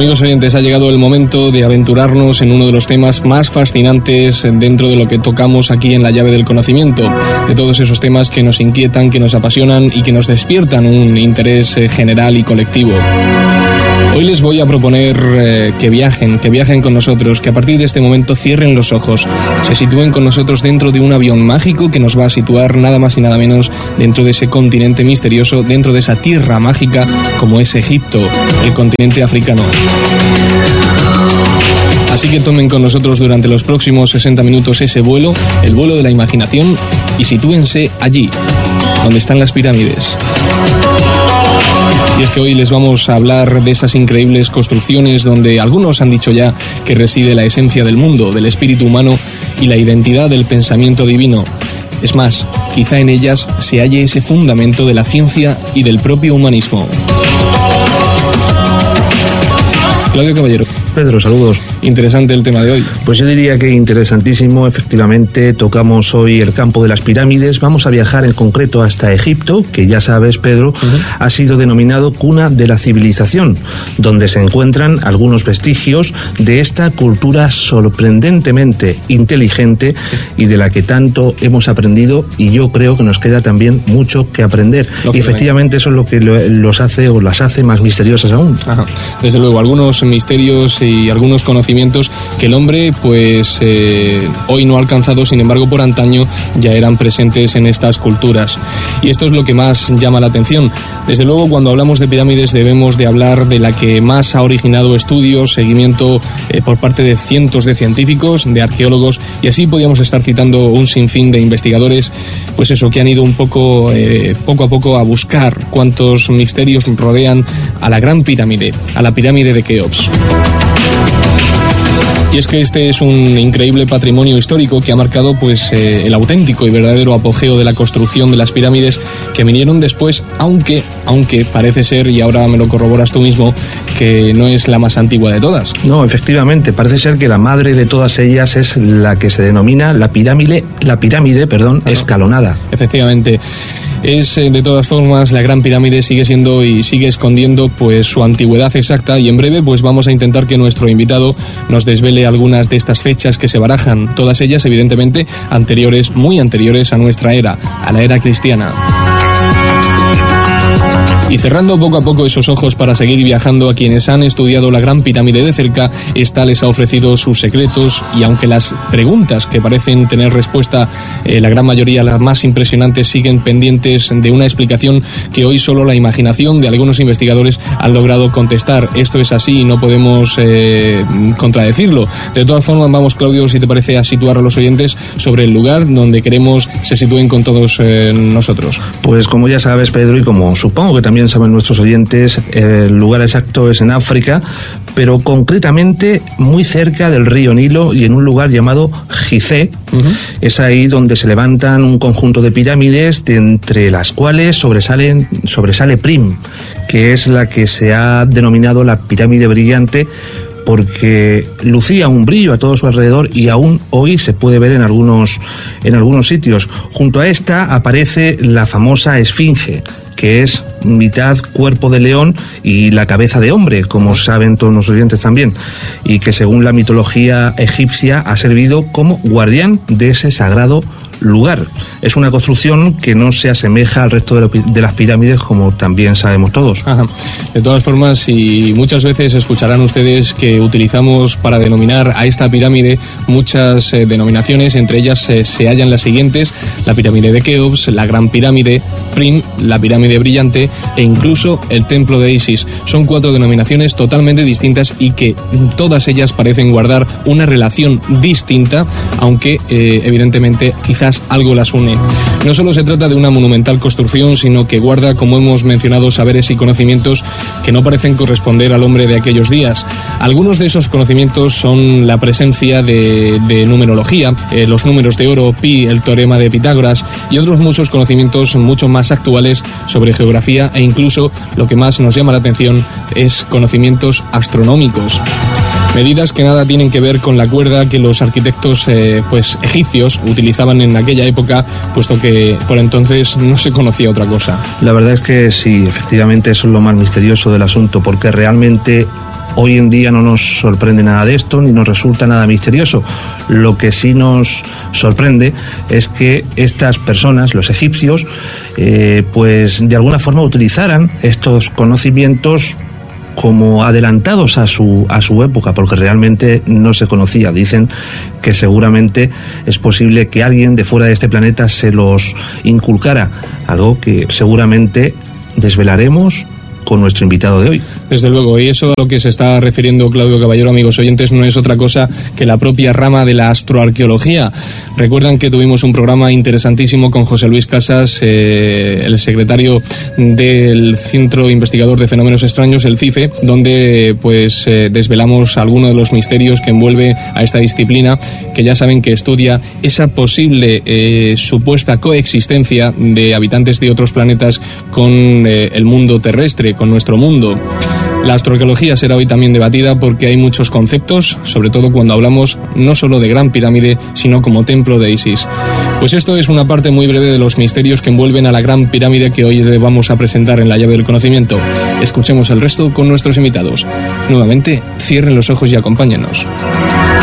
Amigos oyentes, ha llegado el momento de aventurarnos en uno de los temas más fascinantes dentro de lo que tocamos aquí en La Llave del Conocimiento, de todos esos temas que nos inquietan, que nos apasionan y que nos despiertan un interés general y colectivo. Hoy les voy a proponer que viajen con nosotros, que a partir de este momento cierren los ojos, se sitúen con nosotros dentro de un avión mágico que nos va a situar nada más y nada menos dentro de ese continente misterioso, dentro de esa tierra mágica como es Egipto, el continente africano. Así que tomen con nosotros durante los próximos 60 minutos ese vuelo, el vuelo de la imaginación, y sitúense allí, donde están las pirámides. Y es que hoy les vamos a hablar de esas increíbles construcciones donde algunos han dicho ya que reside la esencia del mundo, del espíritu humano y la identidad del pensamiento divino. Es más, quizá en ellas se halle ese fundamento de la ciencia y del propio humanismo. Claudio Caballero. Pedro, saludos. Interesante el tema de hoy. Pues yo diría que interesantísimo. Efectivamente, tocamos hoy el campo de las pirámides. Vamos a viajar en concreto hasta Egipto, que ya sabes, Pedro, ha sido denominado cuna de la civilización, donde se encuentran algunos vestigios de esta cultura sorprendentemente inteligente y de la que tanto hemos aprendido, y yo creo que nos queda también mucho que aprender. Y efectivamente eso es lo que los hace o las hace más misteriosas aún. Ajá. Desde luego, algunos misterios y algunos conocimientos que el hombre pues hoy no ha alcanzado, sin embargo por antaño ya eran presentes en estas culturas, y esto es lo que más llama la atención. Desde luego, cuando hablamos de pirámides debemos de hablar de la que más ha originado estudios, seguimiento por parte de cientos de científicos, de arqueólogos, y así podríamos estar citando un sinfín de investigadores, pues eso, que han ido un poco a poco a buscar cuántos misterios rodean a la Gran Pirámide, a la pirámide de Keops. Y es que este es un increíble patrimonio histórico que ha marcado pues el auténtico y verdadero apogeo de la construcción de las pirámides que vinieron después, aunque parece ser, y ahora me lo corroboras tú mismo, que no es la más antigua de todas. No, efectivamente, parece ser que la madre de todas ellas es la que se denomina la pirámide, escalonada. Efectivamente. Es, de todas formas, la Gran Pirámide sigue siendo y sigue escondiendo pues su antigüedad exacta, y en breve pues vamos a intentar que nuestro invitado nos desvele algunas de estas fechas que se barajan, todas ellas evidentemente anteriores, muy anteriores a nuestra era, a la era cristiana. Y cerrando poco a poco esos ojos para seguir viajando, a quienes han estudiado la Gran Pirámide de cerca, esta les ha ofrecido sus secretos, y aunque las preguntas que parecen tener respuesta, la gran mayoría, las más impresionantes, siguen pendientes de una explicación que hoy solo la imaginación de algunos investigadores han logrado contestar. Esto es así y no podemos contradecirlo. De todas formas, vamos, Claudio, si te parece, a situar a los oyentes sobre el lugar donde queremos se sitúen con todos nosotros. Pues como ya sabes, Pedro, y como supongo que también saben nuestros oyentes, el lugar exacto es en África, pero concretamente muy cerca del río Nilo y en un lugar llamado Gizeh. Es ahí donde se levantan un conjunto de pirámides, de entre las cuales sobresale Prim, que es la que se ha denominado la pirámide brillante, porque lucía un brillo a todo su alrededor y aún hoy se puede ver en algunos sitios. Junto a esta aparece la famosa Esfinge, que es mitad cuerpo de león y la cabeza de hombre, como saben todos los oyentes también, y que según la mitología egipcia ha servido como guardián de ese sagrado lugar. Es una construcción que no se asemeja al resto de las pirámides, como también sabemos todos. Ajá. De todas formas, y muchas veces escucharán ustedes que utilizamos para denominar a esta pirámide muchas denominaciones, entre ellas se hallan las siguientes: la pirámide de Keops, la Gran Pirámide, Prim, la pirámide brillante e incluso el templo de Isis. Son 4 denominaciones totalmente distintas y que todas ellas parecen guardar una relación distinta, aunque evidentemente quizás algo las une. No solo se trata de una monumental construcción, sino que guarda, como hemos mencionado, saberes y conocimientos que no parecen corresponder al hombre de aquellos días. Algunos de esos conocimientos son la presencia de numerología, los números de oro, pi, el teorema de Pitágoras, y otros muchos conocimientos mucho más actuales sobre geografía, e incluso, lo que más nos llama la atención, es conocimientos astronómicos. Medidas que nada tienen que ver con la cuerda que los arquitectos egipcios utilizaban en aquella época, puesto que por entonces no se conocía otra cosa. La verdad es que sí, efectivamente eso es lo más misterioso del asunto, porque realmente Hoy en día no nos sorprende nada de esto, ni nos resulta nada misterioso. Lo que sí nos sorprende es que estas personas, los egipcios, pues de alguna forma utilizaran estos conocimientos como adelantados a su época, porque realmente no se conocía. Dicen que seguramente es posible que alguien de fuera de este planeta se los inculcara, algo que seguramente desvelaremos con nuestro invitado de hoy. Desde luego, y eso a lo que se está refiriendo Claudio Caballero, amigos oyentes, no es otra cosa que la propia rama de la astroarqueología. Recuerdan que tuvimos un programa interesantísimo con José Luis Casas, el secretario del Centro Investigador de Fenómenos Extraños, el CIFE, donde pues desvelamos algunos de los misterios que envuelve a esta disciplina, que ya saben que estudia esa posible supuesta coexistencia de habitantes de otros planetas con el mundo terrestre, con nuestro mundo. La astroarqueología será hoy también debatida porque hay muchos conceptos, sobre todo cuando hablamos no solo de Gran Pirámide, sino como templo de Isis. Pues esto es una parte muy breve de los misterios que envuelven a la Gran Pirámide que hoy le vamos a presentar en la llave del conocimiento. Escuchemos el resto con nuestros invitados. Nuevamente, cierren los ojos y acompáñenos.